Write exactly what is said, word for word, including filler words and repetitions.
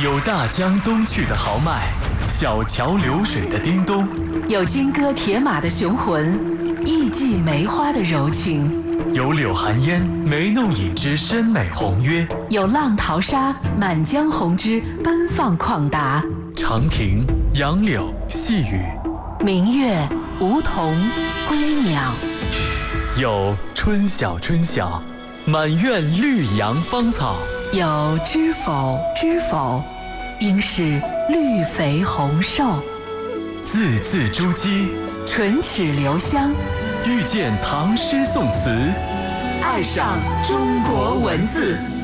有大江东去的豪迈，小桥流水的叮咚， 有金戈铁马的雄浑，艺伎梅花的柔情， 有柳寒烟眉弄影之深美红约， 有浪淘沙满江红之奔放旷达。 长亭、杨柳、细雨， 明月、梧桐、归鸟， 有春晓春晓，满院绿杨芳草。 有知否知否，应是绿肥红瘦。 字字珠玑， 唇齿留香， 遇见唐诗宋词， 爱上中国文字。